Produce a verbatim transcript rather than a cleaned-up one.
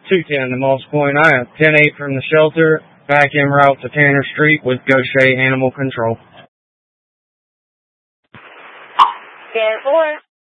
two ten to Moss Point. I have ten eight from the shelter, back en route to Tanner Street with Gaucher Animal Control. ten four.